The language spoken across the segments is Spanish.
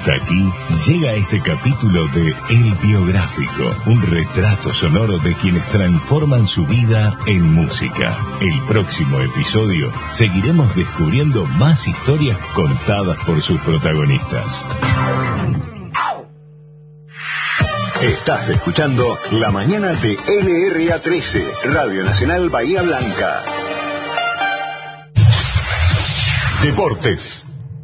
Hasta aquí llega este capítulo de El Biográfico, un retrato sonoro de quienes transforman su vida en música. El próximo episodio seguiremos descubriendo más historias contadas por sus protagonistas. Estás escuchando La Mañana de LRA 13, Radio Nacional Bahía Blanca. Deportes.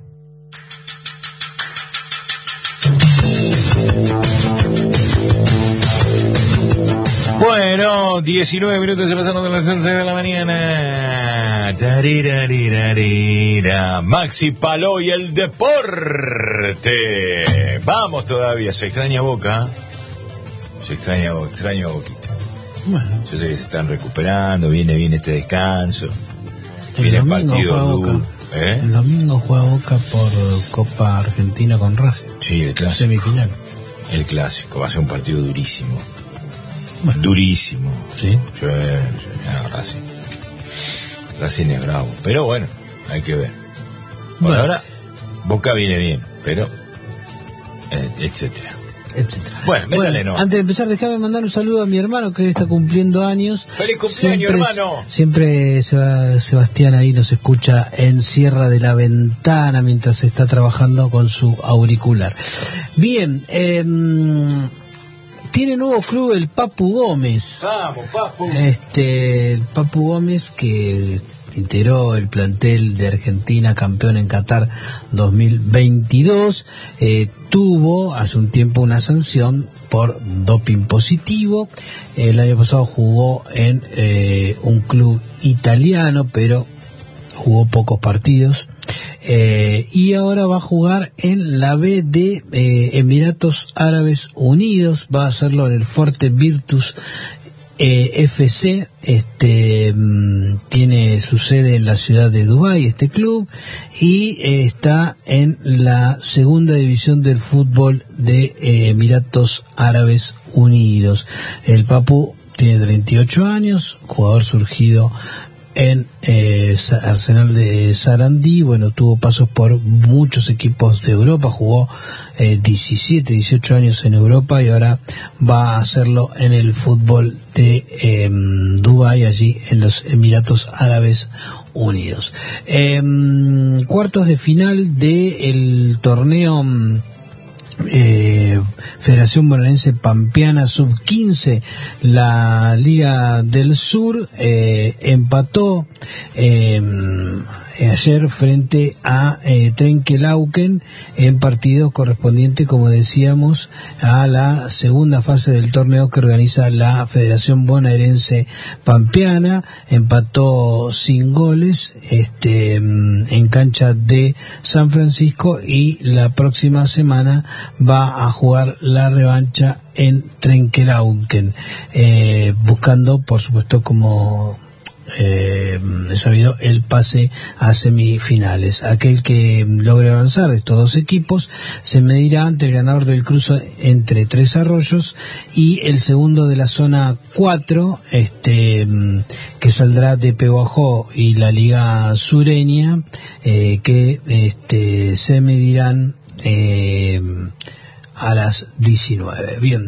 Bueno, 19 minutos se pasaron de las 11 de la mañana. Tariraririrarira. Maxi Paló y el deporte. Vamos todavía, se extraña Boca. Extraño a Boquita. Bueno. Yo sé que se están recuperando, viene bien este descanso. Viene el partido duro. El domingo juega Boca por Copa Argentina con Racing. Sí, el clásico. Semifinal. El clásico, va a ser un partido durísimo. Bueno. Durísimo. Sí. Racing. Racing es bravo. Pero bueno, hay que ver. Por ahora, Boca viene bien, pero etcétera. Bueno, métale, no. Antes de empezar, déjame mandar un saludo a mi hermano que está cumpliendo años. ¡Feliz cumpleaños, hermano! Siempre Sebastián ahí nos escucha en Sierra de la Ventana mientras está trabajando con su auricular. Bien, tiene nuevo club el Papu Gómez. Vamos, Papu. El Papu Gómez que integró el plantel de Argentina campeón en Qatar 2022, tuvo hace un tiempo una sanción por doping positivo. El año pasado jugó en un club italiano, pero jugó pocos partidos. Y ahora va a jugar en la B de Emiratos Árabes Unidos, va a hacerlo en el Forte Virtus FC. Tiene su sede en la ciudad de Dubái este club y está en la segunda división del fútbol de Emiratos Árabes Unidos. El Papu tiene 38 años, jugador surgido en Arsenal de Sarandí. Bueno, tuvo pasos por muchos equipos de Europa, jugó 17, 18 años en Europa y ahora va a hacerlo en el fútbol de Dubái, allí en los Emiratos Árabes Unidos. Cuartos de final del torneo Federación Bonaerense Pampeana Sub-15, la Liga del Sur empató ayer frente a Trenquelauquen en partido correspondiente, como decíamos, a la segunda fase del torneo que organiza la Federación Bonaerense Pampeana. Empató sin goles en cancha de San Francisco y la próxima semana va a jugar la revancha en Trenquelauquen, buscando, por supuesto, como he sabido, el pase a semifinales. Aquel que logre avanzar de estos dos equipos se medirá ante el ganador del cruce entre Tres Arroyos y el segundo de la zona 4, que saldrá de Pehuajó y la Liga Sureña, que se medirán a las 19. Bien,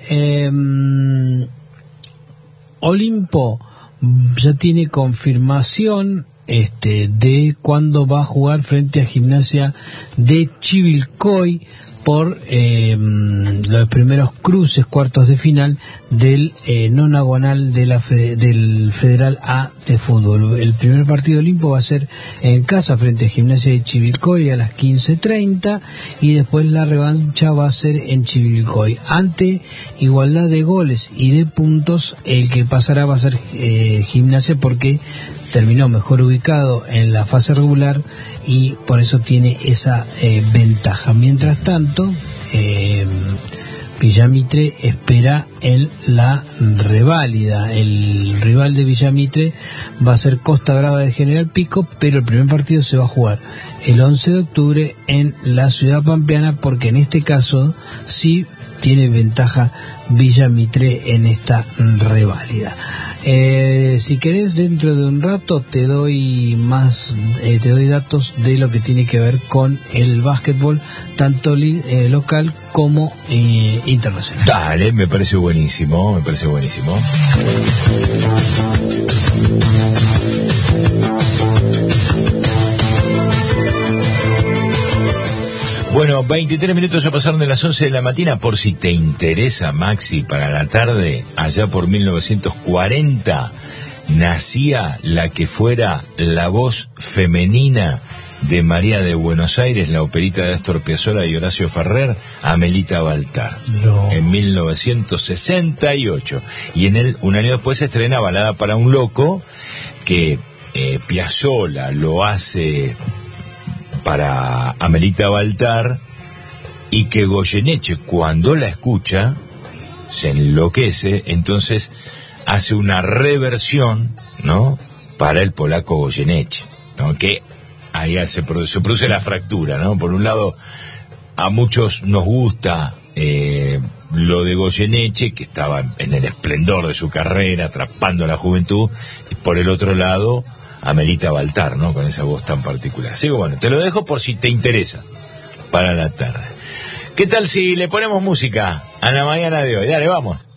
Olimpo ya tiene confirmación de cuándo va a jugar frente a Gimnasia de Chivilcoy por los primeros cruces, cuartos de final del nonagonal de del Federal A de fútbol. El primer partido de Olimpo va a ser en casa frente a Gimnasia de Chivilcoy a las 15:30 y después la revancha va a ser en Chivilcoy. Ante igualdad de goles y de puntos, el que pasará va a ser Gimnasia, porque terminó mejor ubicado en la fase regular y por eso tiene esa ventaja. Mientras tanto, Villamitre espera en la reválida. El rival de Villamitre va a ser Costa Brava de General Pico, pero el primer partido se va a jugar el 11 de octubre en la ciudad pampeana, porque en este caso sí tiene ventaja Villamitre en esta reválida. Si querés, dentro de un rato te doy datos de lo que tiene que ver con el básquetbol, tanto local como internacional. Dale, me parece buenísimo. Bueno, 23 minutos ya pasaron de las 11 de la mañana. Por si te interesa, Maxi, para la tarde, allá por 1940, nacía la que fuera la voz femenina de María de Buenos Aires, la operita de Astor Piazzolla y Horacio Ferrer, Amelita Baltar, en 1968. Y un año después se estrena Balada para un Loco, que Piazzolla lo hace para Amelita Baltar, y que Goyeneche, cuando la escucha, se enloquece, entonces hace una reversión, ¿no?, para el polaco Goyeneche, ¿no?, que ahí se produce la fractura, ¿no? Por un lado, a muchos nos gusta lo de Goyeneche, que estaba en el esplendor de su carrera, atrapando a la juventud, y por el otro lado, Amelita Baltar, ¿no?, con esa voz tan particular. Así que bueno, te lo dejo por si te interesa para la tarde. ¿Qué tal si le ponemos música a la mañana de hoy? Dale, vamos.